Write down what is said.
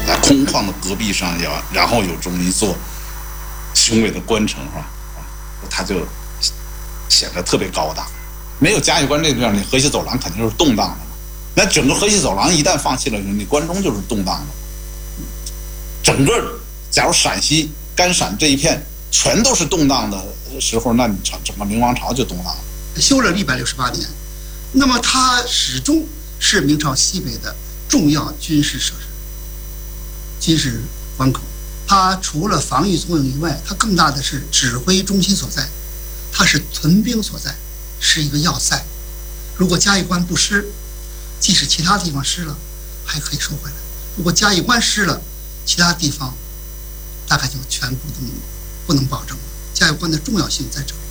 在空旷的戈壁上然后有这么一座雄伟的关城，是吧？它就显得特别高大。没有嘉峪关这个地方，你河西走廊肯定是动荡的嘛。那整个河西走廊一旦放弃了，你关中就是动荡的。整个假如陕西甘陕这一片全都是动荡的时候，那你整个明王朝就动荡了。 修了168年，那么它始终是明朝西北的重要军事设施、军事关口。它除了防御作用以外，它更大的是指挥中心所在，它是屯兵所在，是一个要塞。如果嘉峪关不失，即使其他地方失了，还可以收回来；如果嘉峪关失了，其他地方大概就全部都不能保证了。嘉峪关的重要性在这里。